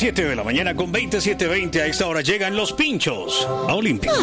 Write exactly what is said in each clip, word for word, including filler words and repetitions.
siete de la mañana con veintisiete veinte. A esta hora llegan los pinchos a Olímpica.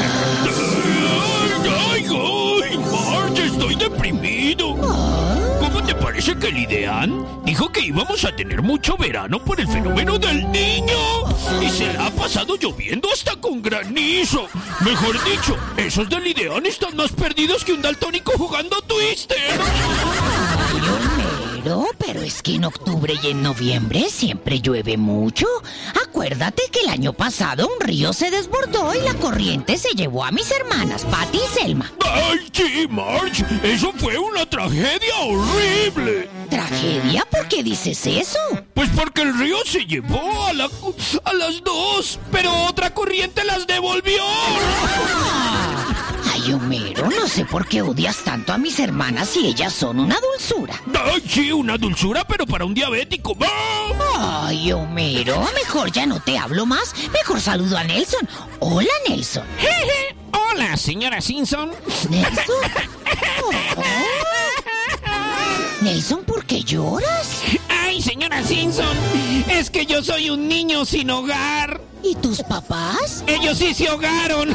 ¡Ay, ay! Marge, estoy deprimido. ¿Cómo te parece que el IDEAN dijo que íbamos a tener mucho verano por el fenómeno del niño? Y se la ha pasado lloviendo hasta con granizo. Mejor dicho, esos del IDEAN están más perdidos que un daltónico jugando Twister. Ay, Homero, pero es que en octubre y en noviembre siempre llueve mucho. Acuérdate que el año pasado un río se desbordó y la corriente se llevó a mis hermanas Patty y Selma. ¡Ay, sí, Marge! ¡Eso fue una tragedia horrible! ¿Tragedia? ¿Por qué dices eso? Pues porque el río se llevó a, la, a las dos, pero otra corriente las devolvió. Ah. Ay, Homero, no sé por qué odias tanto a mis hermanas si ellas son una dulzura. Ay, sí, una dulzura, pero para un diabético. Ay, Homero, mejor ya no te hablo más. Mejor saludo a Nelson. Hola, Nelson. Hola, señora Simpson. ¿Nelson? Oh. Nelson, ¿por qué lloras? Ay, señora Simpson, es que yo soy un niño sin hogar. ¿Y tus papás? Ellos sí se ahogaron.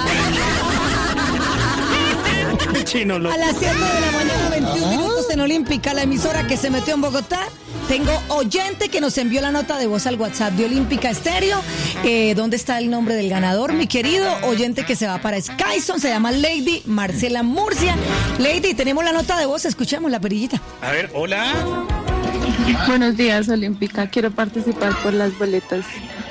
Chino, lo... A las siete de la mañana, veintiún minutos en Olímpica, la emisora que se metió en Bogotá. Tengo oyente que nos envió la nota de voz al WhatsApp de Olímpica Estéreo. Eh, ¿Dónde está el nombre del ganador, mi querido? Oyente que se va para Skyson, se llama Lady Marcela Murcia. Lady, tenemos la nota de voz, escuchemos la perillita. A ver, hola. Buenos días, Olímpica. Quiero participar por las boletas.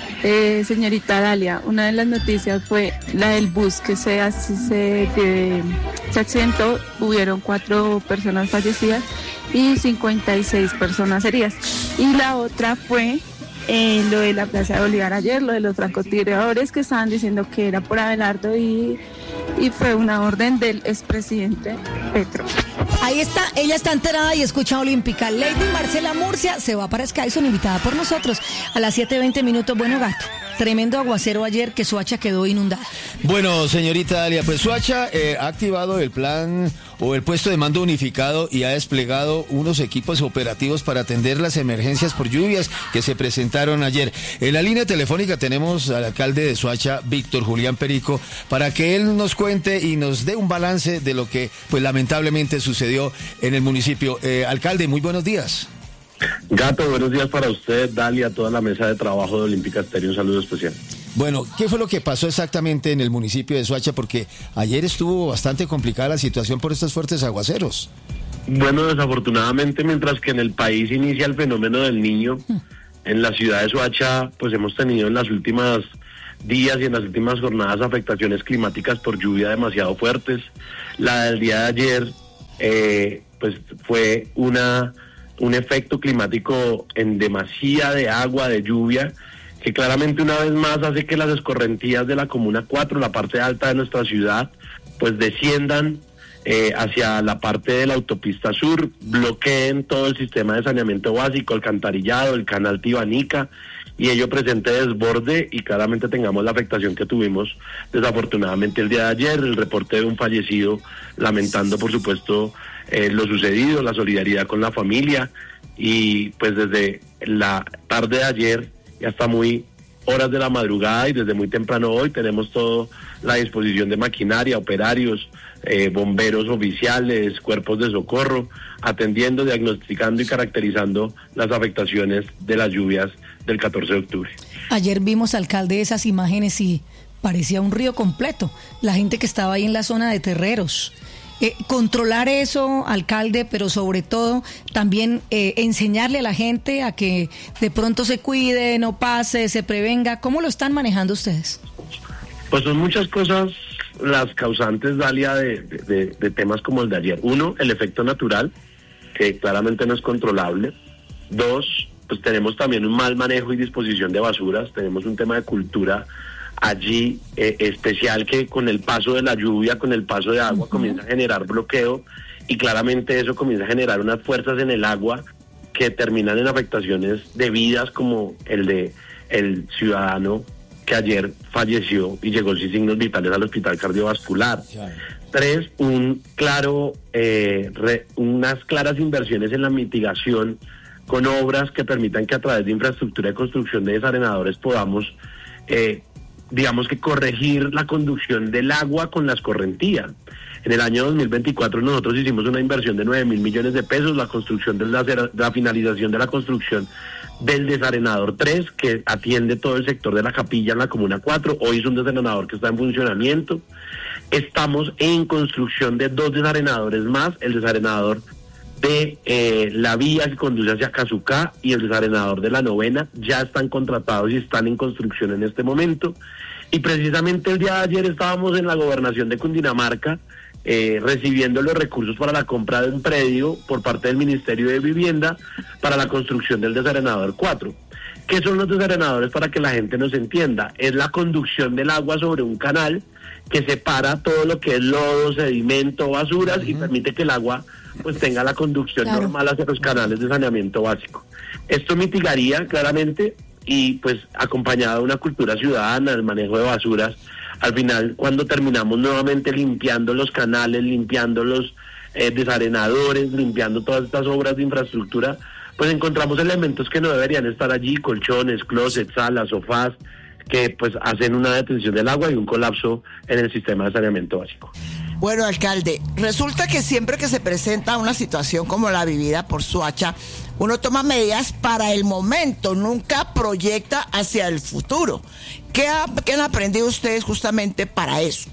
Eh, señorita Dalia, una de las noticias fue la del bus que se, así se, eh, se accidentó. Hubieron cuatro personas fallecidas y cincuenta y seis personas heridas. Y la otra fue eh, lo de la Plaza de Bolívar ayer, lo de los francotiradores que estaban diciendo que era por Abelardo y, y fue una orden del expresidente Petro. Ahí está, ella está enterada y escucha Olímpica. Lady Marcela Murcia se va para Skyson, invitada por nosotros a las siete veinte minutos. Bueno, gato, tremendo aguacero ayer que Soacha quedó inundada. Bueno, señorita Dalia, pues Soacha eh, ha activado el plan o el puesto de mando unificado y ha desplegado unos equipos operativos para atender las emergencias por lluvias que se presentaron ayer. En la línea telefónica tenemos al alcalde de Soacha, Víctor Julián Perico, para que él nos cuente y nos dé un balance de lo que pues lamentablemente sucedió en el municipio. Eh, alcalde, muy buenos días. Gato, buenos días para usted, Dalia, toda la mesa de trabajo de Olímpica Estéreo, un saludo especial. Bueno, ¿qué fue lo que pasó exactamente en el municipio de Soacha? Porque ayer estuvo bastante complicada la situación por estos fuertes aguaceros. Bueno, desafortunadamente, mientras que en el país inicia el fenómeno del niño, en la ciudad de Soacha, pues hemos tenido en las últimas días y en las últimas jornadas afectaciones climáticas por lluvia demasiado fuertes. La del día de ayer, eh, pues fue una... un efecto climático en demasía de agua, de lluvia, que claramente una vez más hace que las escorrentías de la Comuna cuatro, la parte alta de nuestra ciudad, pues desciendan eh, hacia la parte de la autopista sur, bloqueen todo el sistema de saneamiento básico, alcantarillado, el canal Tibanica, y ello presente desborde y claramente tengamos la afectación que tuvimos desafortunadamente el día de ayer, el reporte de un fallecido, lamentando por supuesto eh, lo sucedido, la solidaridad con la familia, y pues desde la tarde de ayer y hasta muy horas de la madrugada y desde muy temprano hoy tenemos toda la disposición de maquinaria, operarios, eh, bomberos oficiales, cuerpos de socorro, atendiendo, diagnosticando y caracterizando las afectaciones de las lluvias del catorce de octubre. Ayer vimos, alcalde, esas imágenes y parecía un río completo, la gente que estaba ahí en la zona de Terreros. Eh, controlar eso, alcalde, pero sobre todo también eh, enseñarle a la gente a que de pronto se cuide, no pase, se prevenga. ¿Cómo lo están manejando ustedes? Pues son muchas cosas las causantes, Dalia, de, de, de temas como el de ayer. Uno, el efecto natural, que claramente no es controlable. Dos, pues tenemos también un mal manejo y disposición de basuras, tenemos un tema de cultura allí eh, especial que con el paso de la lluvia, con el paso de agua, uh-huh, comienza a generar bloqueo y claramente eso comienza a generar unas fuerzas en el agua que terminan en afectaciones de vidas como el de el ciudadano que ayer falleció y llegó sin signos vitales al hospital cardiovascular. Yeah. Tres, un claro, eh, re, unas claras inversiones en la mitigación con obras que permitan que a través de infraestructura de construcción de desarenadores podamos, eh, digamos que corregir la conducción del agua con la escorrentía. En el año dos mil veinticuatro nosotros hicimos una inversión de nueve mil millones de pesos, la construcción de la, la finalización de la construcción del desarenador tres, que atiende todo el sector de la Capilla en la Comuna cuatro. Hoy es un desarenador que está en funcionamiento. Estamos en construcción de dos desarenadores más, el desarenador de eh, la vía que conduce hacia Cazucá y el desarenador de la Novena ya están contratados y están en construcción en este momento. Y precisamente el día de ayer estábamos en la gobernación de Cundinamarca eh, recibiendo los recursos para la compra de un predio por parte del Ministerio de Vivienda para la construcción del desarenador cuatro. ¿Qué son los desarenadores? Para que la gente nos entienda, es la conducción del agua sobre un canal que separa todo lo que es lodo, sedimento, basuras, uh-huh, y permite que el agua pues tenga la conducción claro. normal hacia los canales de saneamiento básico. Esto mitigaría claramente, y pues acompañado de una cultura ciudadana, el manejo de basuras. Al final, cuando terminamos nuevamente limpiando los canales, limpiando los eh, desarenadores, limpiando todas estas obras de infraestructura, pues encontramos elementos que no deberían estar allí, colchones, closets, salas, sofás, que pues hacen una detención del agua y un colapso en el sistema de saneamiento básico. Bueno, alcalde, resulta que siempre que se presenta una situación como la vivida por Soacha, uno toma medidas para el momento, nunca proyecta hacia el futuro. ¿Qué, ha, qué han aprendido ustedes justamente para eso?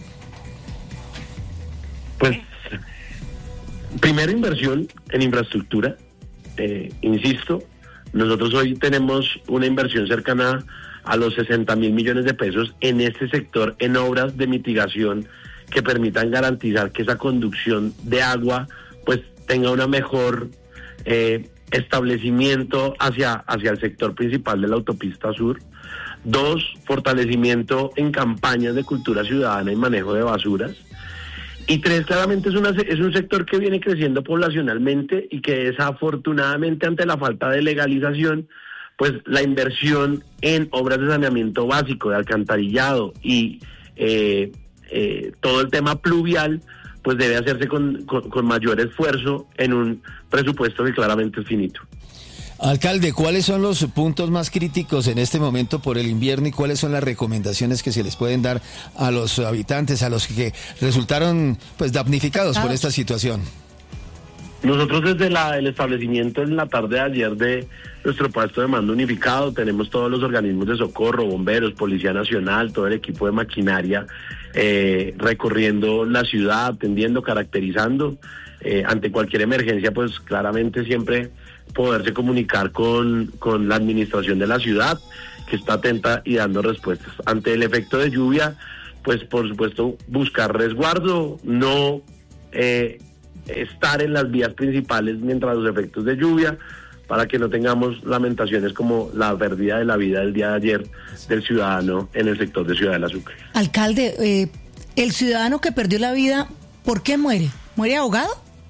Pues, primera inversión en infraestructura, eh, insisto, nosotros hoy tenemos una inversión cercana a los sesenta mil millones de pesos en este sector en obras de mitigación que permitan garantizar que esa conducción de agua pues tenga una mejor eh, establecimiento hacia, hacia el sector principal de la autopista sur. Dos, fortalecimiento en campañas de cultura ciudadana y manejo de basuras. Y tres, claramente es, una, es un sector que viene creciendo poblacionalmente y que desafortunadamente ante la falta de legalización, pues la inversión en obras de saneamiento básico, de alcantarillado y eh, eh, todo el tema pluvial, pues debe hacerse con, con, con mayor esfuerzo en un presupuesto que claramente es finito. Alcalde, ¿cuáles son los puntos más críticos en este momento por el invierno y cuáles son las recomendaciones que se les pueden dar a los habitantes, a los que resultaron pues damnificados por esta situación? Nosotros desde la, el establecimiento en la tarde de ayer de nuestro puesto de mando unificado tenemos todos los organismos de socorro, bomberos, Policía Nacional, todo el equipo de maquinaria eh, recorriendo la ciudad, atendiendo, caracterizando. Eh, ante cualquier emergencia, pues claramente siempre poderse comunicar con, con la administración de la ciudad, que está atenta y dando respuestas. Ante el efecto de lluvia, pues por supuesto buscar resguardo, no eh, estar en las vías principales mientras los efectos de lluvia, para que no tengamos lamentaciones como la pérdida de la vida del día de ayer del ciudadano en el sector de Ciudad del Azúcar. Alcalde, eh, el ciudadano que perdió la vida, ¿por qué muere? ¿Muere ahogado?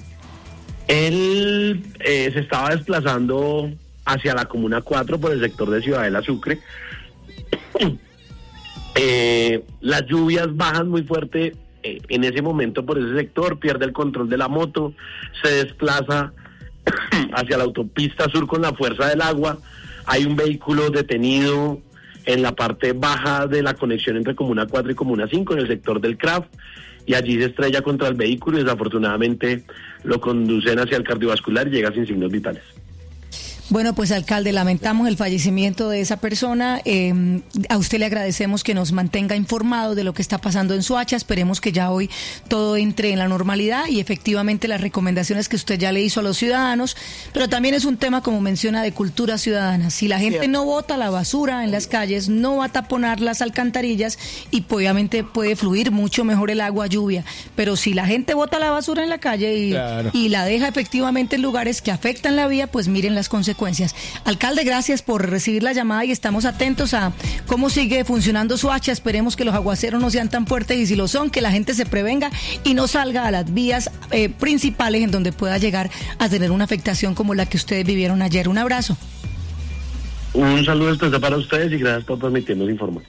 Él eh, se estaba desplazando hacia la Comuna cuatro por el sector de Ciudad del Sucre. eh, las lluvias bajan muy fuerte eh, en ese momento por ese sector, pierde el control de la moto, se desplaza hacia la autopista sur con la fuerza del agua. Hay un vehículo detenido en la parte baja de la conexión entre Comuna cuatro y Comuna cinco, en el sector del C R A F, y allí se estrella contra el vehículo y desafortunadamente lo conducen hacia el cardiovascular y llega sin signos vitales. Bueno, pues alcalde, lamentamos el fallecimiento de esa persona. Eh, a usted le agradecemos que nos mantenga informado de lo que está pasando en Soacha. Esperemos que ya hoy todo entre en la normalidad y efectivamente las recomendaciones que usted ya le hizo a los ciudadanos, pero también es un tema, como menciona, de cultura ciudadana. Si la gente no bota la basura en las calles, no va a taponar las alcantarillas y obviamente puede fluir mucho mejor el agua lluvia. Pero si la gente bota la basura en la calle y, claro. y la deja efectivamente en lugares que afectan la vía, pues miren las consecuencias. Alcalde, gracias por recibir la llamada y estamos atentos a cómo sigue funcionando Soacha. Esperemos que los aguaceros no sean tan fuertes y si lo son, que la gente se prevenga y no salga a las vías eh, principales en donde pueda llegar a tener una afectación como la que ustedes vivieron ayer. Un abrazo. Un saludo especial para ustedes y gracias por permitirnos informar.